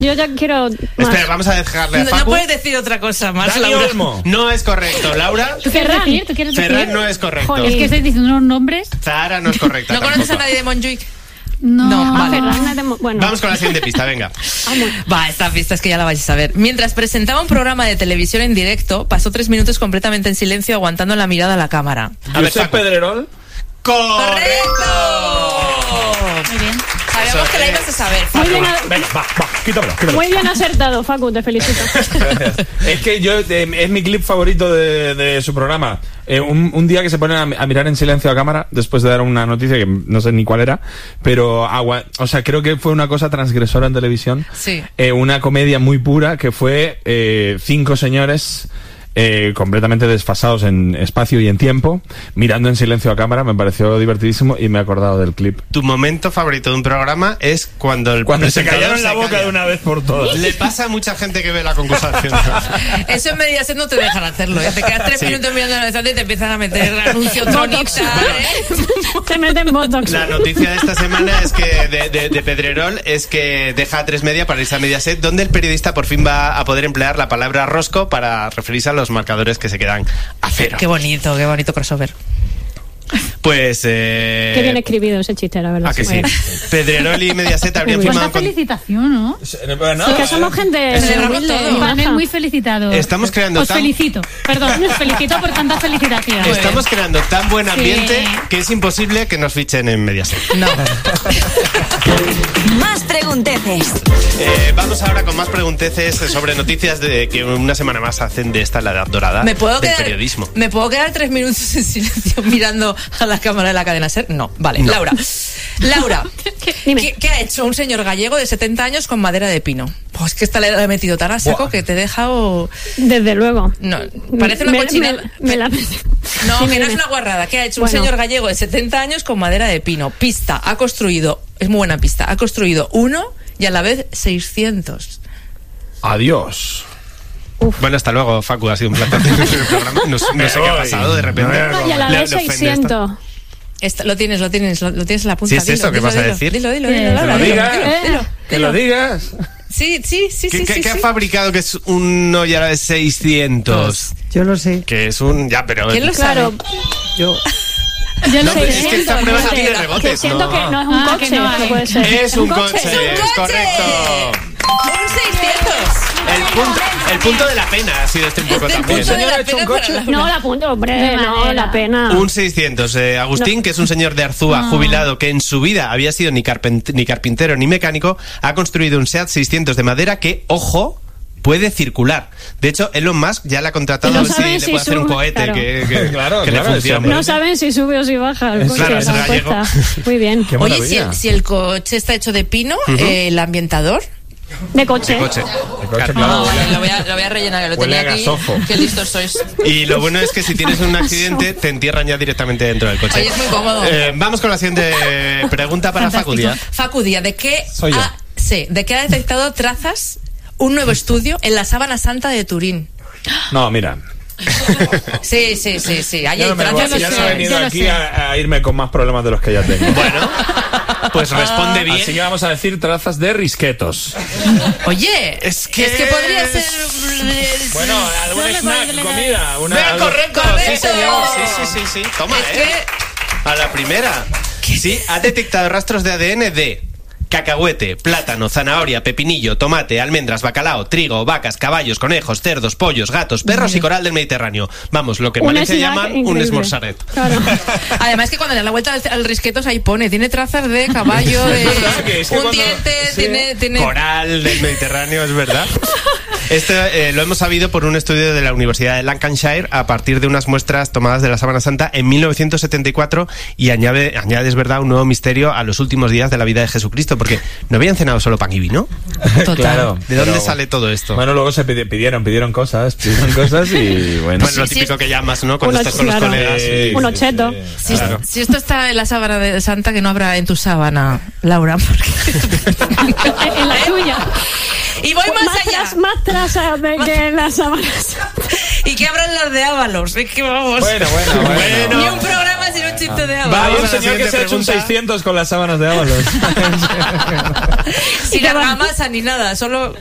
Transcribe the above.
Yo ya quiero más. Espera, vamos a dejarle a Facu. No puedes decir otra cosa más, Dani Laura. Olmo. No es correcto, Laura. ¿Tú quieres decir? Ferran no es correcto. Joder, Es que estáis diciendo unos nombres. Zahara no es correcta. ¿No conoces a tampoco. nadie de Montjuic? No, vale. Ferran, bueno. Vamos con la siguiente pista, venga. Va, esta pista es que ya la vais a ver. Mientras presentaba un programa de televisión en directo, pasó 3 minutos completamente en silencio aguantando la mirada a la cámara. A ver, Josep Facu. Pedrerol. ¡Correcto! Muy bien. Sabíamos que la ibas a saber, Muy Facu. bien, Venga, va, quítamelo. muy bien acertado, Facu, te felicito. Gracias. Es que yo es mi clip favorito de su programa. Un día que se ponen a mirar en silencio a cámara después de dar una noticia que no sé ni cuál era, pero o sea, creo que fue una cosa transgresora en televisión. Sí. Una comedia muy pura que fue 5 señores completamente desfasados en espacio y en tiempo, mirando en silencio a cámara. Me pareció divertidísimo y me he acordado del clip. Tu momento favorito de un programa es cuando el Cuando se presentador callaron la boca calla. de una vez por todas. Le pasa a mucha gente que ve la concursación. Eso en Mediaset no te dejan hacerlo. Te quedas 3 Sí. minutos mirando la pantalla y te empiezan a meter anuncio tónica. Te meten botox. La noticia de esta semana es que de Pedrerol es que deja a 3 Media para irse a Mediaset, donde el periodista por fin va a poder emplear la palabra rosco para referirse a los marcadores que se quedan a cero. Qué bonito crossover. Pues Qué bien escribido ese chiste, la verdad. ¿a que sí? Muy bien. Pedrerol y Mediaset habrían Cuánta firmado con... felicitación, ¿no? Bueno, Es que somos gente Celebramos humilde todo. y Igualmente baja. muy felicitados. Estamos creando Os tan- felicito. Perdón, os felicito por tanta felicitación. Estamos creando tan buen ambiente Sí. que es imposible que nos fichen en Mediaset. No. Más pregunteces. Vamos ahora con más pregunteces sobre noticias de que una semana más hacen de esta la edad dorada ¿Me puedo del quedar, periodismo. ¿Me puedo quedar 3 minutos en silencio mirando a la cámara de la cadena SER? No, vale. No. Laura, Dime. ¿qué ha hecho un señor gallego de 70 años con madera de pino? Pues que esta le he metido tan a saco que te he dejado... Desde luego. No, parece una cochinada. Me la... No, Sí, que no dime. es una guarrada. ¿Qué ha hecho un Bueno. señor gallego de 70 años con madera de pino? Pista, ha construido, es muy buena pista, ha construido 1 y a la vez 600. adiós. Bueno, hasta luego, Facu, ha sido un placer tener el programa. No sé qué ha pasado de repente. Y a la Le- vez le ofende 600. Lo tienes en la punta. Si es dilo, eso, ¿qué dilo, vas a dilo. decir? Dilo, Que Laura, lo dilo, digas. dilo. Que lo digas. Sí. ¿Qué ha fabricado que es uno y a la vez 600? Yo lo sé. Que es un... Ya, pero... ¿Quién lo Claro. Yo. Yo No, sé, pero es que esta prueba no fíjate, tiene rebotes, que siento ¿no? que no es un Ah, coche, que no hay. no puede ser. Es un coche, ¡Es un es coche! correcto. ¡Un 600! El punto de la pena ha sido este un poco El también. punto de señor la ha hecho un pena para coche? Laura. No, la punta, hombre, De no, madera. la pena. Un 600. Agustín, que es un señor de Arzúa, jubilado, que en su vida había sido ni carpintero ni mecánico, ha construido un SEAT 600 de madera que, ojo, puede circular. De hecho, Elon Musk ya le ha contratado Y no a ver si saben le si puede hacer un sube, cohete claro. Claro, que le claro, funcione. No saben si sube o si baja el coche. Claro, es la gallego. apuesta. Muy bien. Qué Oye, maravilla. si el coche está hecho de pino, el ambientador... De coche. Coche. El coche, No, claro, vale, lo voy a rellenar, que lo Huele tenía a aquí. gasofo. Qué listos sois. Y lo bueno es que si tienes un accidente, te entierran ya directamente dentro del coche. Oye, es muy cómodo. Vamos con la siguiente pregunta para Facu Díaz. Facu Díaz, ¿de qué Soy yo. ¿de qué ha detectado trazas un nuevo estudio en la Sábana Santa de Turín? No, mira. Sí. Ahí Ya hay no, me voy, trazas. ya no he sé, venido yo lo aquí sé. a irme con más problemas de los que ya tengo. Bueno, pues responde bien. Así que vamos a decir trazas de risquetos. Oye, Es que podría ser... Bueno, algún Solo snack, podría- comida. Venga, correcto. Sí, señor. Sí. Toma, Es que... A la primera. Sí, ha detectado rastros de ADN de cacahuete, plátano, zanahoria, pepinillo, tomate, almendras, bacalao, trigo, vacas, caballos, conejos, cerdos, pollos, gatos, perros y coral del Mediterráneo. Vamos, lo que en Un Valencia snack llaman un increíble. esmorzaret. Claro. Además que cuando le da la vuelta al risquetos ahí pone, tiene trazas de caballo, de verdad que es que un cuando- diente, sí. tiene... Coral del Mediterráneo, es verdad. Esto lo hemos sabido por un estudio de la Universidad de Lancashire a partir de unas muestras tomadas de la Sábana Santa en 1974 y añade, es verdad, un nuevo misterio a los últimos días de la vida de Jesucristo, porque no habían cenado solo pan y vino. Total. Claro. ¿De dónde pero- sale todo esto? Bueno, luego se pidieron cosas y bueno. Bueno, lo típico que llamas, ¿no? Cuando Uno- estás con los claro. colegas. Sí, Un sí, ocheto. sí. Si, si esto está en la sábana de Santa, que no habrá en tu sábana, Laura. En la tuya. Y voy más allá. Más trazas que en las sábanas. ¿Y qué habrán las de Ábalos? Es que vamos. Bueno. Ni un programa sin un cachito de Va, Ábalos. hay un Vamos a la señor que se ha hecho un siguiente 600 con las sábanas de Ábalos. Sin argamasa ni nada, solo